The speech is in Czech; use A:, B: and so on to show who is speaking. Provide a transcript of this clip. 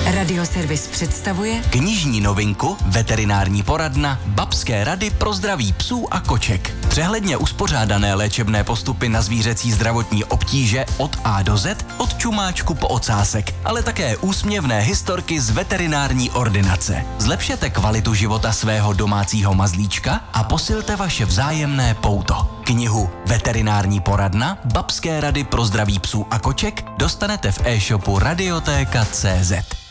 A: Radioservis představuje
B: knižní novinku Veterinární poradna Babské rady pro zdraví psů a koček. Přehledně uspořádané léčebné postupy na zvířecí zdravotní obtíže od A do Z, od čumáčku po ocásek, ale také úsměvné historky z veterinární ordinace. Zlepšete kvalitu života svého domácího mazlíčka a posilte vaše vzájemné pouto. Knihu Veterinární poradna Babské rady pro zdraví psů a koček dostanete v e-shopu radiotéka.cz.